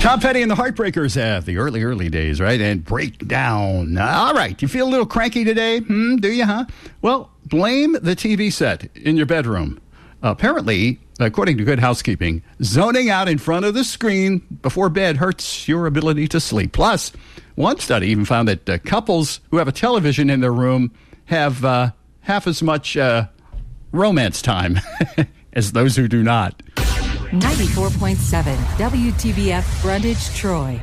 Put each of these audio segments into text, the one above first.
Tom Petty and the Heartbreakers have the early days, right? And Breakdown. All right. You feel a little cranky today? Do you, huh? Well, blame the TV set in your bedroom. Apparently, according to Good Housekeeping, zoning out in front of the screen before bed hurts your ability to sleep. Plus, one study even found that couples who have a television in their room have half as much romance time as those who do not. 94.7 WTBF Frontage Troy.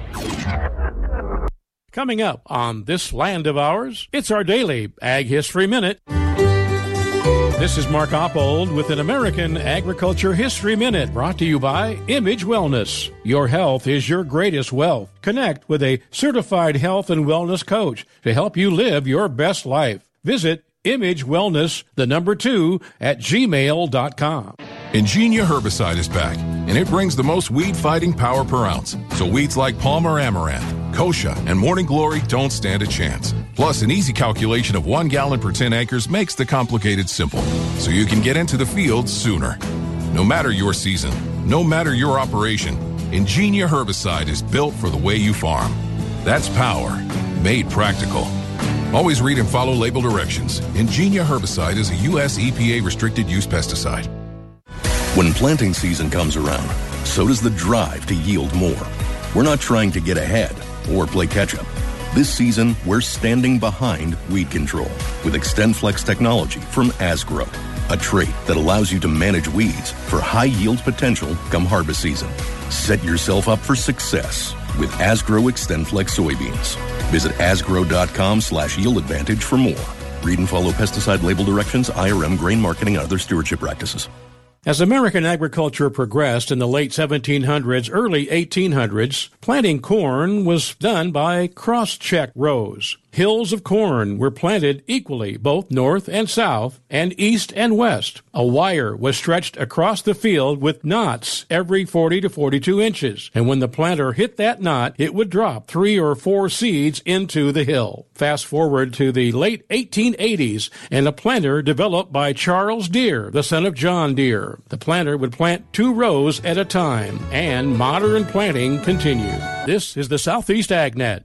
Coming up on this land of ours, it's our daily Ag History Minute. This is Mark Oppold with an American Agriculture History Minute brought to you by Image Wellness. Your health is your greatest wealth. Connect with a certified health and wellness coach to help you live your best life. Visit Image Wellness, 2 at gmail.com. Ingenia herbicide is back, and it brings the most weed-fighting power per ounce. So weeds like Palmer Amaranth, Kochia, and Morning Glory don't stand a chance. Plus, an easy calculation of 1 gallon per 10 acres makes the complicated simple, so you can get into the field sooner. No matter your season, no matter your operation, Ingenia herbicide is built for the way you farm. That's power, made practical. Always read and follow label directions. Ingenia herbicide is a U.S. EPA restricted use pesticide. When planting season comes around, so does the drive to yield more. We're not trying to get ahead or play catch-up. This season, we're standing behind weed control with XtendFlex technology from Asgrow, a trait that allows you to manage weeds for high yield potential come harvest season. Set yourself up for success with Asgrow XtendFlex soybeans. Visit asgrow.com/yield advantage for more. Read and follow pesticide label directions, IRM, grain marketing, and other stewardship practices. As American agriculture progressed in the late 1700s, early 1800s, planting corn was done by cross-check rows. Hills of corn were planted equally, both north and south, and east and west. A wire was stretched across the field with knots every 40 to 42 inches, and when the planter hit that knot, it would drop 3 or 4 seeds into the hill. Fast forward to the late 1880s, and a planter developed by Charles Deere, the son of John Deere. The planter would plant 2 rows at a time, and modern planting continued. This is the Southeast AgNet.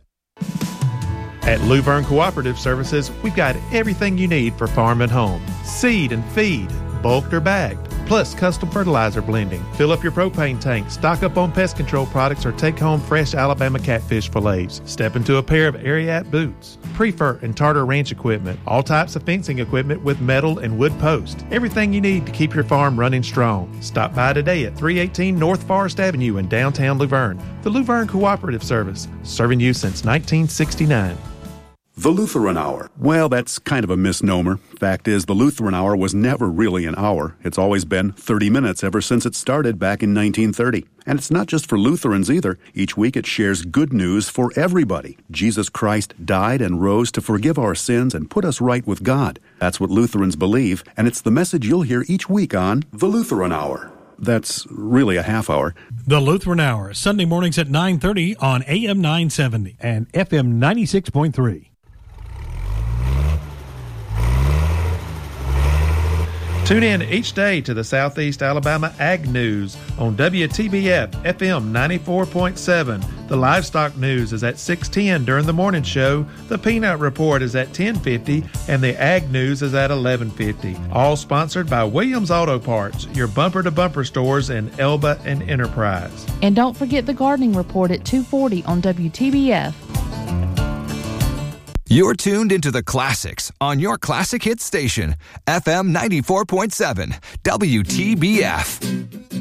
At Luverne Cooperative Services, we've got everything you need for farm and home. Seed and feed, bulked or bagged, plus custom fertilizer blending. Fill up your propane tank, stock up on pest control products, or take home fresh Alabama catfish fillets. Step into a pair of Ariat boots, Prefer and Tartar Ranch equipment, all types of fencing equipment with metal and wood posts. Everything you need to keep your farm running strong. Stop by today at 318 North Forest Avenue in downtown Luverne. The Luverne Cooperative Service, serving you since 1969. The Lutheran Hour. Well, that's kind of a misnomer. Fact is, the Lutheran Hour was never really an hour. It's always been 30 minutes ever since it started back in 1930. And it's not just for Lutherans either. Each week it shares good news for everybody. Jesus Christ died and rose to forgive our sins and put us right with God. That's what Lutherans believe, and it's the message you'll hear each week on The Lutheran Hour. That's really a half hour. The Lutheran Hour, Sunday mornings at 9:30 on AM 970 and FM 96.3. Tune in each day to the Southeast Alabama Ag News on WTBF FM 94.7. The Livestock News is at 6:10 during the morning show. The Peanut Report is at 10:50, and the Ag News is at 11:50. All sponsored by Williams Auto Parts, your bumper-to-bumper stores in Elba and Enterprise. And don't forget the Gardening Report at 2:40 on WTBF. You're tuned into the classics on your classic hit station, FM 94.7, WTBF.